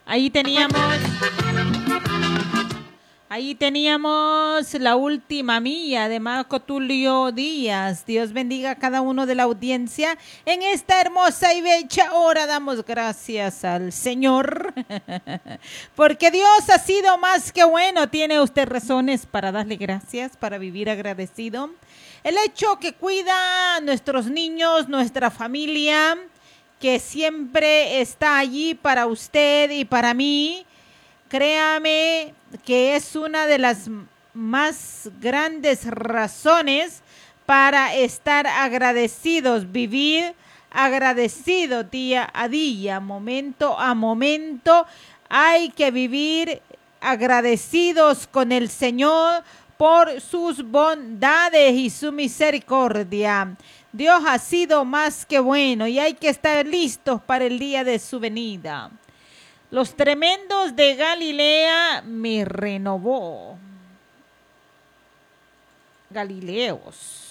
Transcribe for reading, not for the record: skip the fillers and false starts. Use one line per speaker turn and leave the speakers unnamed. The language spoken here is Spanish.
Ahí teníamos, ahí teníamos la última milla de Marco Tulio Díaz. Dios bendiga a cada uno de la audiencia. En esta hermosa y bella hora damos gracias al Señor. Porque Dios ha sido más que bueno. ¿Tiene usted razones para darle gracias, para vivir agradecido? El hecho que cuida a nuestros niños, nuestra familia, que siempre está allí para usted y para mí, créame que es una de las más grandes razones para estar agradecidos, vivir agradecido día a día, momento a momento. Hay que vivir agradecidos con el Señor por sus bondades y su misericordia. Dios ha sido más que bueno y hay que estar listos para el día de su venida. Los tremendos de Galilea me renovó. Galileos.